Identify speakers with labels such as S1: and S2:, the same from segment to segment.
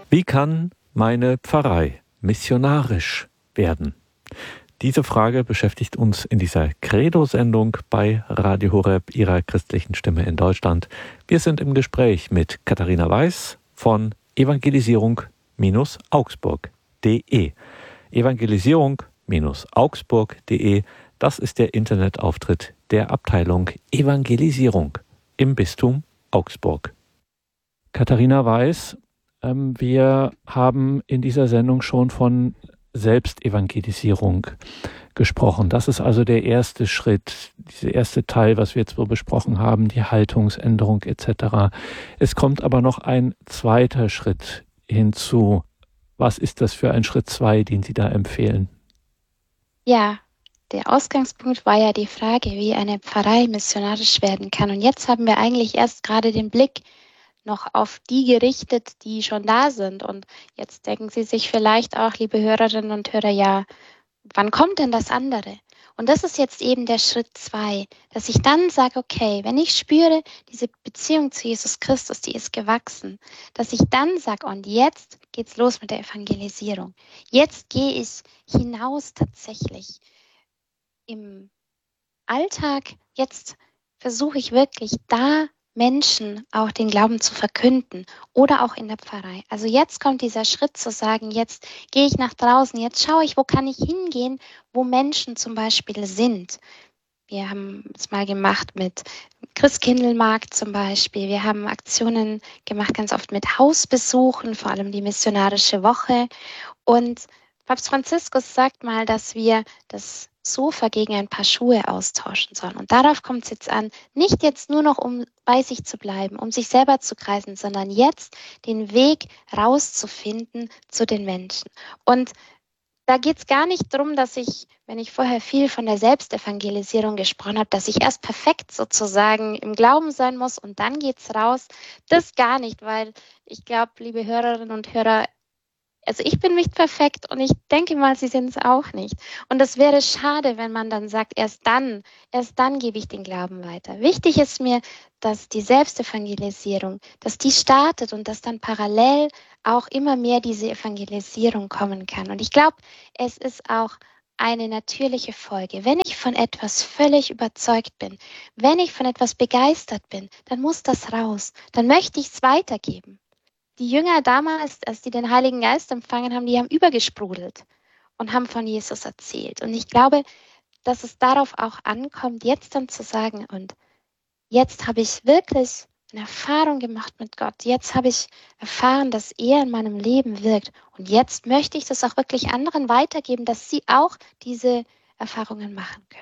S1: Wie kann meine Pfarrei missionarisch werden? Diese Frage beschäftigt uns in dieser Credo-Sendung bei Radio Horeb, Ihrer christlichen Stimme in Deutschland. Wir sind im Gespräch mit Katharina Weiß von evangelisierung-augsburg.de. Evangelisierung-augsburg.de, das ist der Internetauftritt der Abteilung Evangelisierung im Bistum Augsburg. Katharina Weiß, wir haben in dieser Sendung schon von Selbstevangelisierung gesprochen. Das ist also der erste Schritt, dieser erste Teil, was wir jetzt so besprochen haben, die Haltungsänderung etc. Es kommt aber noch ein zweiter Schritt hinzu. Was ist das für ein Schritt 2, den Sie da empfehlen?
S2: Ja, der Ausgangspunkt war ja die Frage, wie eine Pfarrei missionarisch werden kann. Und jetzt haben wir eigentlich erst gerade den Blick noch auf die gerichtet, die schon da sind. Und jetzt denken Sie sich vielleicht auch, liebe Hörerinnen und Hörer, ja, wann kommt denn das andere? Und das ist jetzt eben der Schritt 2, dass ich dann sage, okay, wenn ich spüre, diese Beziehung zu Jesus Christus, die ist gewachsen, dass ich dann sage, und jetzt geht's los mit der Evangelisierung. Jetzt gehe ich hinaus tatsächlich im Alltag. Jetzt versuche ich wirklich da Menschen auch den Glauben zu verkünden oder auch in der Pfarrei. Also jetzt kommt dieser Schritt zu sagen, jetzt gehe ich nach draußen, jetzt schaue ich, wo kann ich hingehen, wo Menschen zum Beispiel sind. Wir haben es mal gemacht mit Christkindlmarkt zum Beispiel. Wir haben Aktionen gemacht, ganz oft mit Hausbesuchen, vor allem die missionarische Woche. Und Papst Franziskus sagt mal, dass wir das Sofa gegen ein paar Schuhe austauschen sollen. Und darauf kommt es jetzt an, nicht jetzt nur noch um bei sich zu bleiben, um sich selber zu kreisen, sondern jetzt den Weg rauszufinden zu den Menschen. Und da geht es gar nicht darum, dass ich, wenn ich vorher viel von der Selbstevangelisierung gesprochen habe, dass ich erst perfekt sozusagen im Glauben sein muss und dann geht's raus. Das gar nicht, weil ich glaube, liebe Hörerinnen und Hörer, also ich bin nicht perfekt und ich denke mal, Sie sind es auch nicht. Und es wäre schade, wenn man dann sagt, erst dann gebe ich den Glauben weiter. Wichtig ist mir, dass die Selbstevangelisierung, dass die startet und dass dann parallel auch immer mehr diese Evangelisierung kommen kann. Und ich glaube, es ist auch eine natürliche Folge. Wenn ich von etwas völlig überzeugt bin, wenn ich von etwas begeistert bin, dann muss das raus. Dann möchte ich es weitergeben. Die Jünger damals, als die den Heiligen Geist empfangen haben, die haben übergesprudelt und haben von Jesus erzählt. Und ich glaube, dass es darauf auch ankommt, jetzt dann zu sagen, und jetzt habe ich wirklich eine Erfahrung gemacht mit Gott. Jetzt habe ich erfahren, dass er in meinem Leben wirkt. Und jetzt möchte ich das auch wirklich anderen weitergeben, dass sie auch diese Erfahrungen machen können.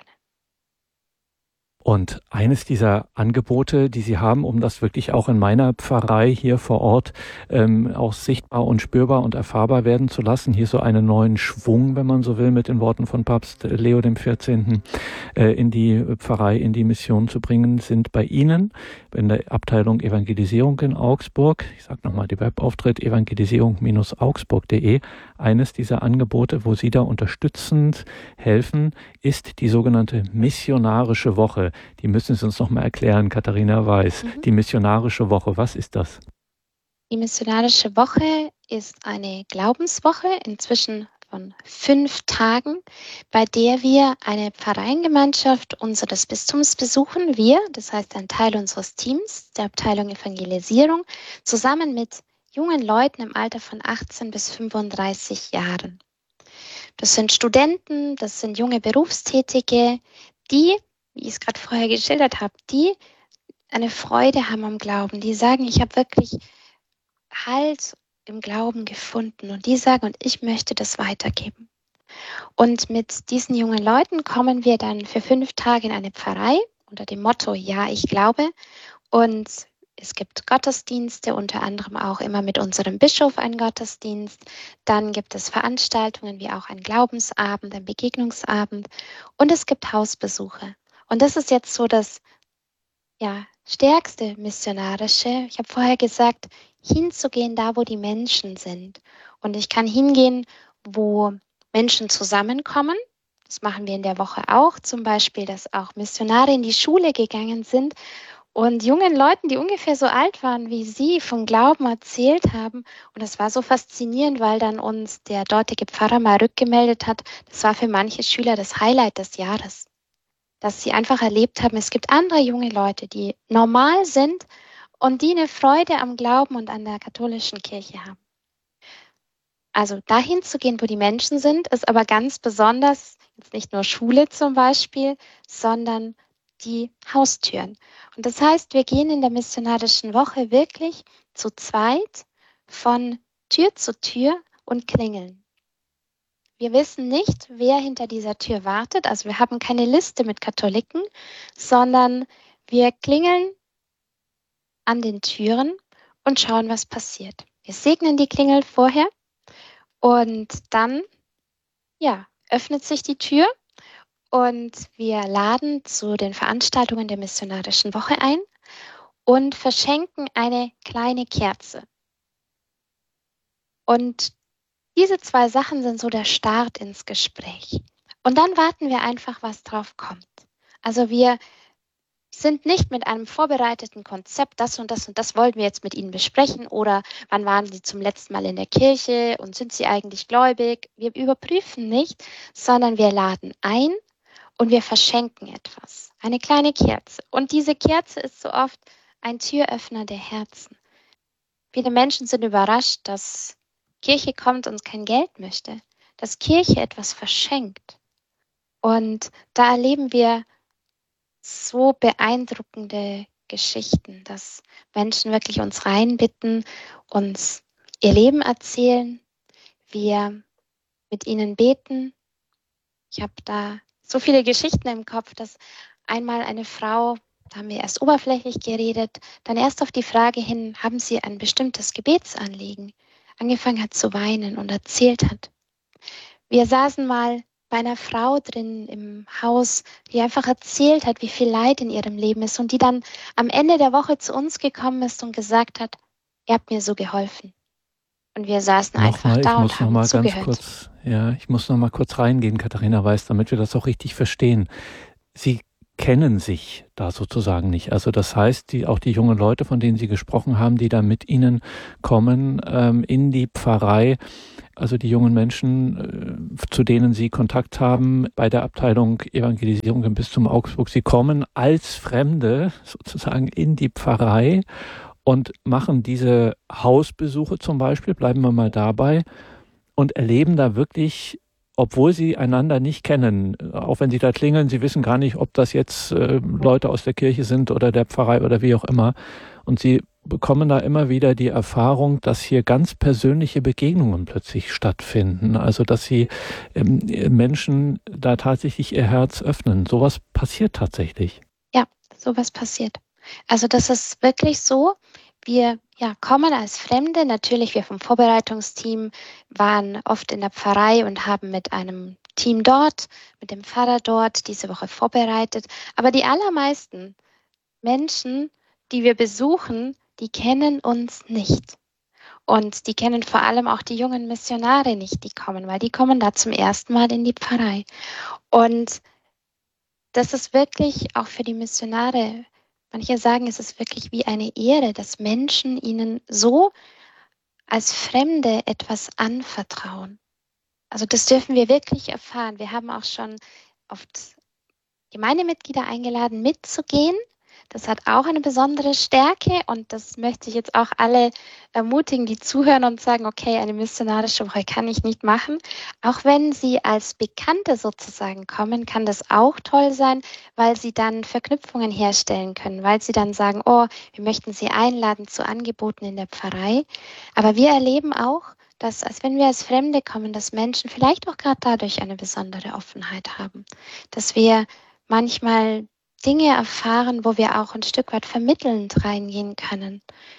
S1: Und eines dieser Angebote, die Sie haben, um das wirklich auch in meiner Pfarrei hier vor Ort auch sichtbar und spürbar und erfahrbar werden zu lassen, hier so einen neuen Schwung, wenn man so will, mit den Worten von Papst Leo XIV. In die Pfarrei, in die Mission zu bringen, sind bei Ihnen in der Abteilung Evangelisierung in Augsburg, ich sage nochmal die Webauftritt, evangelisierung-augsburg.de, eines dieser Angebote, wo Sie da unterstützend helfen, ist die sogenannte missionarische Woche. Die müssen Sie uns noch mal erklären, Katharina Weiß. Die missionarische Woche, was ist das?
S2: Die missionarische Woche ist eine Glaubenswoche, inzwischen von 5 Tagen, bei der wir eine Pfarreiengemeinschaft unseres Bistums besuchen. Wir, das heißt ein Teil unseres Teams, der Abteilung Evangelisierung, zusammen mit jungen Leuten im Alter von 18 bis 35 Jahren. Das sind Studenten, das sind junge Berufstätige, die, wie ich es gerade vorher geschildert habe, die eine Freude haben am Glauben, die sagen, ich habe wirklich Halt im Glauben gefunden und die sagen, und ich möchte das weitergeben. Und mit diesen jungen Leuten kommen wir dann für 5 Tage in eine Pfarrei unter dem Motto, ja, ich glaube. Und es gibt Gottesdienste, unter anderem auch immer mit unserem Bischof einen Gottesdienst. Dann gibt es Veranstaltungen wie auch ein Glaubensabend, ein Begegnungsabend und es gibt Hausbesuche. Und das ist jetzt so das stärkste missionarische. Ich habe vorher gesagt, hinzugehen da, wo die Menschen sind. Und ich kann hingehen, wo Menschen zusammenkommen. Das machen wir in der Woche auch. Zum Beispiel, dass auch Missionare in die Schule gegangen sind und jungen Leuten, die ungefähr so alt waren wie sie, vom Glauben erzählt haben. Und das war so faszinierend, weil dann uns der dortige Pfarrer mal rückgemeldet hat, das war für manche Schüler das Highlight des Jahres, dass sie einfach erlebt haben, es gibt andere junge Leute, die normal sind und die eine Freude am Glauben und an der katholischen Kirche haben. Also dahin zu gehen, wo die Menschen sind, ist aber ganz besonders, jetzt nicht nur Schule zum Beispiel, sondern die Haustüren. Und das heißt, wir gehen in der missionarischen Woche wirklich zu zweit von Tür zu Tür und klingeln. Wir wissen nicht, wer hinter dieser Tür wartet. Also wir haben keine Liste mit Katholiken, sondern wir klingeln an den Türen und schauen, was passiert. Wir segnen die Klingel vorher und dann, öffnet sich die Tür und wir laden zu den Veranstaltungen der missionarischen Woche ein und verschenken eine kleine Kerze. Und diese 2 Sachen sind so der Start ins Gespräch. Und dann warten wir einfach, was drauf kommt. Also wir sind nicht mit einem vorbereiteten Konzept, das und das und das wollten wir jetzt mit Ihnen besprechen oder wann waren Sie zum letzten Mal in der Kirche und sind Sie eigentlich gläubig? Wir überprüfen nicht, sondern wir laden ein und wir verschenken etwas, eine kleine Kerze. Und diese Kerze ist so oft ein Türöffner der Herzen. Viele Menschen sind überrascht, dass Kirche kommt und kein Geld möchte, dass Kirche etwas verschenkt. Und da erleben wir so beeindruckende Geschichten, dass Menschen wirklich uns reinbitten, uns ihr Leben erzählen, wir mit ihnen beten. Ich habe da so viele Geschichten im Kopf, dass einmal eine Frau, da haben wir erst oberflächlich geredet, dann erst auf die Frage hin, haben Sie ein bestimmtes Gebetsanliegen, angefangen hat zu weinen und erzählt hat. Wir saßen mal bei einer Frau drin im Haus, die einfach erzählt hat, wie viel Leid in ihrem Leben ist und die dann am Ende der Woche zu uns gekommen ist und gesagt hat, ihr habt mir so geholfen. Und wir saßen einfach da und haben zugehört.
S1: Ich muss noch mal kurz reingehen, Katharina Weiß, damit wir das auch richtig verstehen. Sie kennen sich da sozusagen nicht. Also das heißt, auch die jungen Leute, von denen Sie gesprochen haben, die da mit Ihnen kommen in die Pfarrei, also die jungen Menschen, zu denen Sie Kontakt haben bei der Abteilung Evangelisierung im Bistum Augsburg, sie kommen als Fremde sozusagen in die Pfarrei und machen diese Hausbesuche zum Beispiel, bleiben wir mal dabei, und erleben da wirklich, obwohl sie einander nicht kennen, auch wenn sie da klingeln, sie wissen gar nicht, ob das jetzt Leute aus der Kirche sind oder der Pfarrei oder wie auch immer. Und sie bekommen da immer wieder die Erfahrung, dass hier ganz persönliche Begegnungen plötzlich stattfinden. Also dass sie Menschen da tatsächlich ihr Herz öffnen. Sowas passiert tatsächlich.
S2: Ja, sowas passiert. Also das ist wirklich so. Wir kommen als Fremde, natürlich wir vom Vorbereitungsteam waren oft in der Pfarrei und haben mit einem Team dort, mit dem Pfarrer dort diese Woche vorbereitet. Aber die allermeisten Menschen, die wir besuchen, die kennen uns nicht. Und die kennen vor allem auch die jungen Missionare nicht, die kommen, weil die kommen da zum ersten Mal in die Pfarrei. Und das ist wirklich auch für die Missionare, manche sagen, es ist wirklich wie eine Ehre, dass Menschen ihnen so als Fremde etwas anvertrauen. Also das dürfen wir wirklich erfahren. Wir haben auch schon oft Gemeindemitglieder eingeladen, mitzugehen. Das hat auch eine besondere Stärke und das möchte ich jetzt auch alle ermutigen, die zuhören und sagen, okay, eine missionarische Woche kann ich nicht machen. Auch wenn sie als Bekannte sozusagen kommen, kann das auch toll sein, weil sie dann Verknüpfungen herstellen können, weil sie dann sagen, oh, wir möchten sie einladen zu Angeboten in der Pfarrei. Aber wir erleben auch, dass, als wenn wir als Fremde kommen, dass Menschen vielleicht auch gerade dadurch eine besondere Offenheit haben, dass wir manchmal Dinge erfahren, wo wir auch ein Stück weit vermittelnd reingehen können.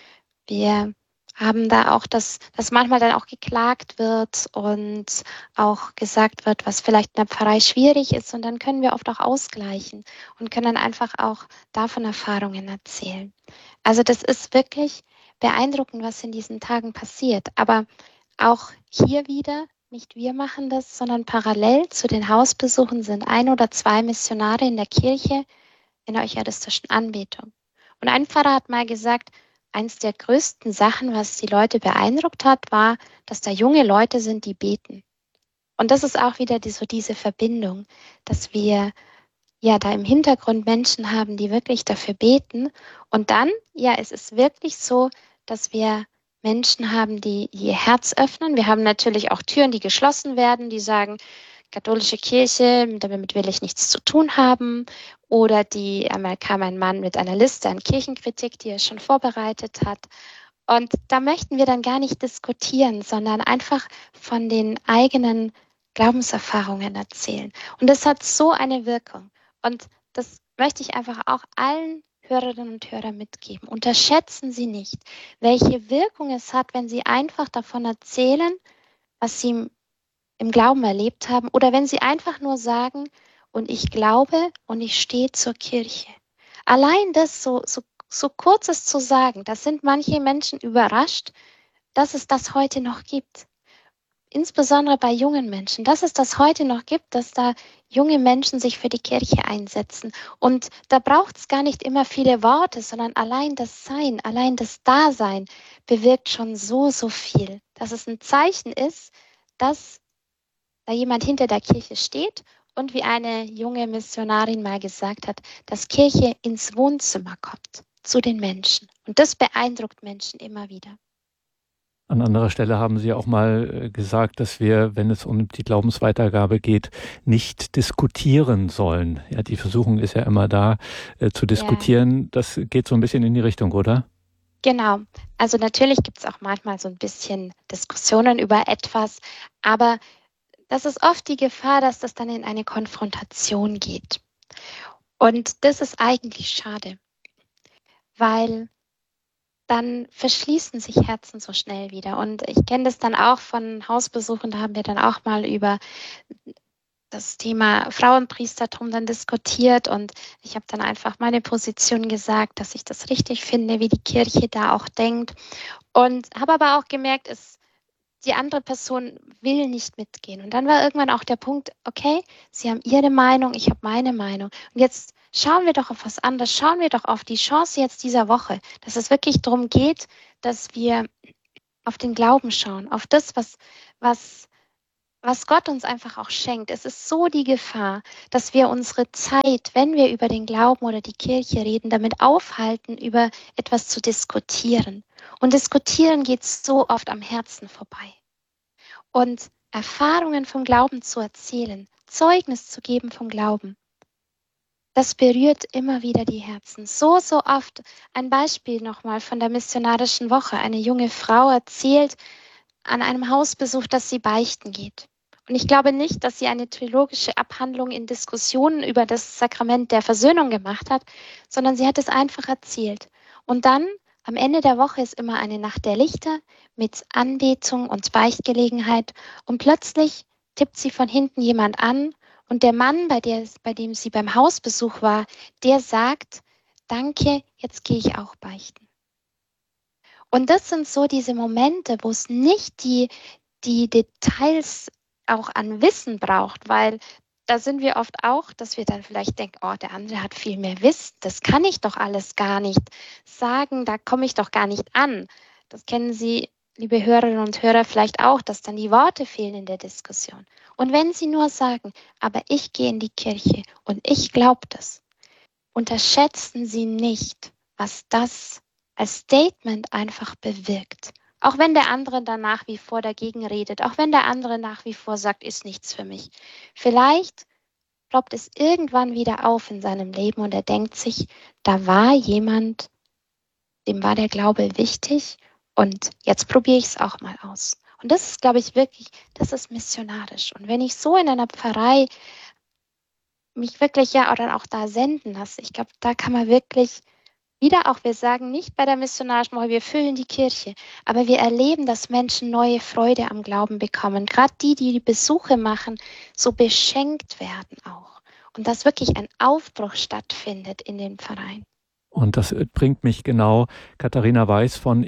S2: Wir haben da auch, dass manchmal dann auch geklagt wird und auch gesagt wird, was vielleicht in der Pfarrei schwierig ist. Und dann können wir oft auch ausgleichen und können einfach auch davon Erfahrungen erzählen. Also das ist wirklich beeindruckend, was in diesen Tagen passiert. Aber auch hier wieder, nicht wir machen das, sondern parallel zu den Hausbesuchen sind 1 oder 2 Missionare in der Kirche in der eucharistischen Anbetung. Und ein Pfarrer hat mal gesagt, eins der größten Sachen, was die Leute beeindruckt hat, war, dass da junge Leute sind, die beten. Und das ist auch wieder so diese Verbindung, dass wir ja da im Hintergrund Menschen haben, die wirklich dafür beten. Und dann, ja, es ist wirklich so, dass wir Menschen haben, die ihr Herz öffnen. Wir haben natürlich auch Türen, die geschlossen werden, die sagen, katholische Kirche, damit will ich nichts zu tun haben. Oder einmal kam ein Mann mit einer Liste an Kirchenkritik, die er schon vorbereitet hat. Und da möchten wir dann gar nicht diskutieren, sondern einfach von den eigenen Glaubenserfahrungen erzählen. Und das hat so eine Wirkung. Und das möchte ich einfach auch allen Hörerinnen und Hörern mitgeben. Unterschätzen Sie nicht, welche Wirkung es hat, wenn Sie einfach davon erzählen, was Sie im Glauben erlebt haben, oder wenn Sie einfach nur sagen, und ich glaube und ich stehe zur Kirche. Allein das so kurzes zu sagen, das sind manche Menschen überrascht, dass es das heute noch gibt. Insbesondere bei jungen Menschen, dass es das heute noch gibt, dass da junge Menschen sich für die Kirche einsetzen. Und da braucht es gar nicht immer viele Worte, sondern allein das Sein, allein das Dasein bewirkt schon so viel. Dass es ein Zeichen ist, dass da jemand hinter der Kirche steht und wie eine junge Missionarin mal gesagt hat, dass Kirche ins Wohnzimmer kommt, zu den Menschen. Und das beeindruckt Menschen immer wieder.
S1: An anderer Stelle haben Sie auch mal gesagt, dass wir, wenn es um die Glaubensweitergabe geht, nicht diskutieren sollen. Ja, die Versuchung ist ja immer da, zu diskutieren. Ja. Das geht so ein bisschen in die Richtung, oder?
S2: Genau. Also natürlich gibt es auch manchmal so ein bisschen Diskussionen über etwas, aber das ist oft die Gefahr, dass das dann in eine Konfrontation geht. Und das ist eigentlich schade, weil dann verschließen sich Herzen so schnell wieder. Und ich kenne das dann auch von Hausbesuchen, da haben wir dann auch mal über das Thema Frauenpriestertum dann diskutiert und ich habe dann einfach meine Position gesagt, dass ich das richtig finde, wie die Kirche da auch denkt, und habe aber auch gemerkt, die andere Person will nicht mitgehen. Und dann war irgendwann auch der Punkt, okay, Sie haben Ihre Meinung, ich habe meine Meinung. Und jetzt schauen wir doch auf was anderes. Schauen wir doch auf die Chance jetzt dieser Woche, dass es wirklich darum geht, dass wir auf den Glauben schauen, auf das, was Gott uns einfach auch schenkt. Es ist so die Gefahr, dass wir unsere Zeit, wenn wir über den Glauben oder die Kirche reden, damit aufhalten, über etwas zu diskutieren. Und diskutieren geht so oft am Herzen vorbei. Und Erfahrungen vom Glauben zu erzählen, Zeugnis zu geben vom Glauben, das berührt immer wieder die Herzen. So oft. Ein Beispiel nochmal von der missionarischen Woche. Eine junge Frau erzählt an einem Hausbesuch, dass sie beichten geht. Und ich glaube nicht, dass sie eine theologische Abhandlung in Diskussionen über das Sakrament der Versöhnung gemacht hat, sondern sie hat es einfach erzählt. Und dann, am Ende der Woche, ist immer eine Nacht der Lichter mit Anbetung und Beichtgelegenheit. Und plötzlich tippt sie von hinten jemand an und der Mann, bei dem sie beim Hausbesuch war, der sagt, danke, jetzt gehe ich auch beichten. Und das sind so diese Momente, wo es nicht die Details auch an Wissen braucht, weil da sind wir oft auch, dass wir dann vielleicht denken, oh, der andere hat viel mehr Wissen, das kann ich doch alles gar nicht sagen, da komme ich doch gar nicht an. Das kennen Sie, liebe Hörerinnen und Hörer, vielleicht auch, dass dann die Worte fehlen in der Diskussion. Und wenn Sie nur sagen, aber ich gehe in die Kirche und ich glaube das, unterschätzen Sie nicht, was das als Statement einfach bewirkt. Auch wenn der andere dann nach wie vor dagegen redet, auch wenn der andere nach wie vor sagt, ist nichts für mich. Vielleicht ploppt es irgendwann wieder auf in seinem Leben und er denkt sich, da war jemand, dem war der Glaube wichtig und jetzt probiere ich es auch mal aus. Und das ist, glaube ich, wirklich, das ist missionarisch. Und wenn ich so in einer Pfarrei mich wirklich oder auch da senden lasse, ich glaube, da kann man wirklich wieder auch, wir sagen nicht bei der missionarischen Woche, wir füllen die Kirche, aber wir erleben, dass Menschen neue Freude am Glauben bekommen. Gerade die Besuche machen, so beschenkt werden auch. Und dass wirklich ein Aufbruch stattfindet in den Pfarreien.
S1: Und das bringt mich genau, Katharina Weiß von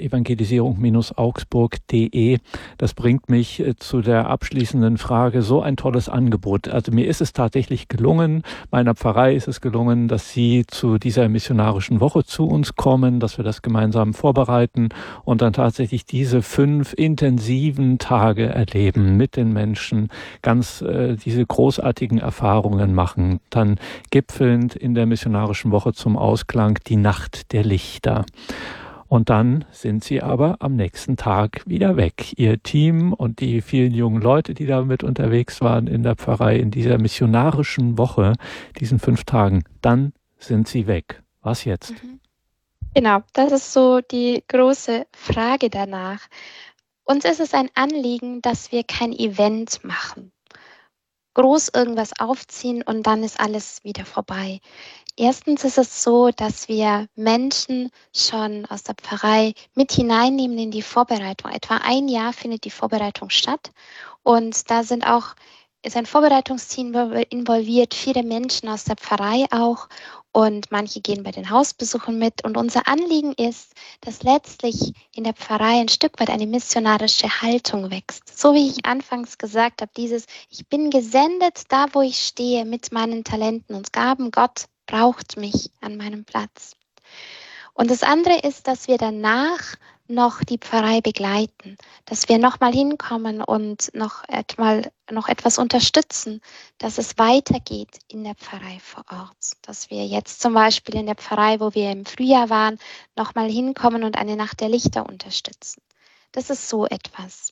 S1: evangelisierung-augsburg.de, das bringt mich zu der abschließenden Frage, so ein tolles Angebot. Also mir ist es tatsächlich gelungen, meiner Pfarrei ist es gelungen, dass Sie zu dieser missionarischen Woche zu uns kommen, dass wir das gemeinsam vorbereiten und dann tatsächlich diese 5 intensiven Tage erleben mit den Menschen, ganz diese großartigen Erfahrungen machen, dann gipfelnd in der missionarischen Woche zum Ausklang die Nacht der Lichter. Und dann sind sie aber am nächsten Tag wieder weg. Ihr Team und die vielen jungen Leute, die da mit unterwegs waren in der Pfarrei in dieser missionarischen Woche, diesen 5 Tagen, dann sind sie weg. Was jetzt?
S2: Genau, das ist so die große Frage danach. Uns ist es ein Anliegen, dass wir kein Event machen. Groß irgendwas aufziehen und dann ist alles wieder vorbei. Erstens ist es so, dass wir Menschen schon aus der Pfarrei mit hineinnehmen in die Vorbereitung. Etwa ein Jahr findet die Vorbereitung statt und da ist ein Vorbereitungsteam involviert, viele Menschen aus der Pfarrei auch und manche gehen bei den Hausbesuchen mit. Und unser Anliegen ist, dass letztlich in der Pfarrei ein Stück weit eine missionarische Haltung wächst. So wie ich anfangs gesagt habe, ich bin gesendet da, wo ich stehe mit meinen Talenten und Gaben. Gott braucht mich an meinem Platz. Und das andere ist, dass wir danach noch die Pfarrei begleiten, dass wir nochmal hinkommen und noch etwas unterstützen, dass es weitergeht in der Pfarrei vor Ort. Dass wir jetzt zum Beispiel in der Pfarrei, wo wir im Frühjahr waren, nochmal hinkommen und eine Nacht der Lichter unterstützen. Das ist so etwas.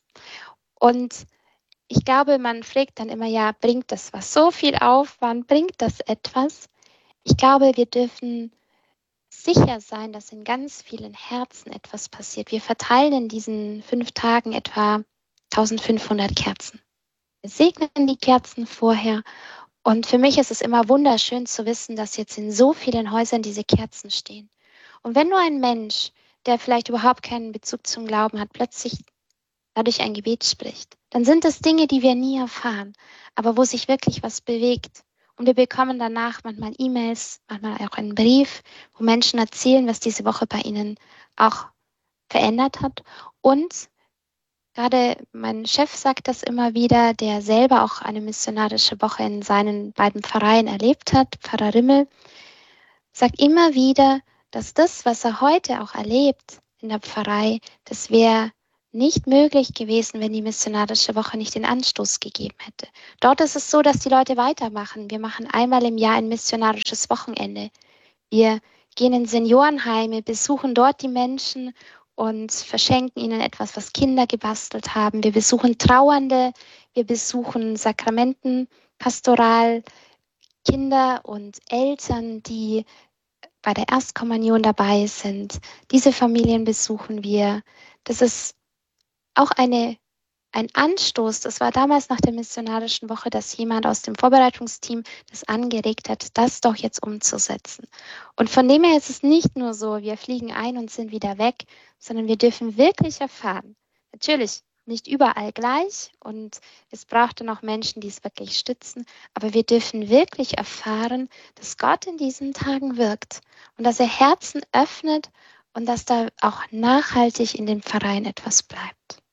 S2: Und ich glaube, man fragt dann immer, ja, bringt das was? So viel Aufwand, bringt das etwas? Ich glaube, wir dürfen sicher sein, dass in ganz vielen Herzen etwas passiert. Wir verteilen in diesen 5 Tagen etwa 1500 Kerzen. Wir segnen die Kerzen vorher und für mich ist es immer wunderschön zu wissen, dass jetzt in so vielen Häusern diese Kerzen stehen. Und wenn nur ein Mensch, der vielleicht überhaupt keinen Bezug zum Glauben hat, plötzlich dadurch ein Gebet spricht, dann sind das Dinge, die wir nie erfahren, aber wo sich wirklich was bewegt. Und wir bekommen danach manchmal E-Mails, manchmal auch einen Brief, wo Menschen erzählen, was diese Woche bei ihnen auch verändert hat. Und gerade mein Chef sagt das immer wieder, der selber auch eine missionarische Woche in seinen beiden Pfarreien erlebt hat, Pfarrer Rimmel, sagt immer wieder, dass das, was er heute auch erlebt in der Pfarrei, das wäre nicht möglich gewesen, wenn die missionarische Woche nicht den Anstoß gegeben hätte. Dort ist es so, dass die Leute weitermachen. Wir machen einmal im Jahr ein missionarisches Wochenende. Wir gehen in Seniorenheime, besuchen dort die Menschen und verschenken ihnen etwas, was Kinder gebastelt haben. Wir besuchen Trauernde, wir besuchen Sakramenten, Pastoral, Kinder und Eltern, die bei der Erstkommunion dabei sind. Diese Familien besuchen wir. Das ist auch ein Anstoß, das war damals nach der missionarischen Woche, dass jemand aus dem Vorbereitungsteam das angeregt hat, das doch jetzt umzusetzen. Und von dem her ist es nicht nur so, wir fliegen ein und sind wieder weg, sondern wir dürfen wirklich erfahren. Natürlich nicht überall gleich und es braucht dann auch Menschen, die es wirklich stützen, aber wir dürfen wirklich erfahren, dass Gott in diesen Tagen wirkt und dass er Herzen öffnet und dass da auch nachhaltig in den Pfarreien etwas bleibt.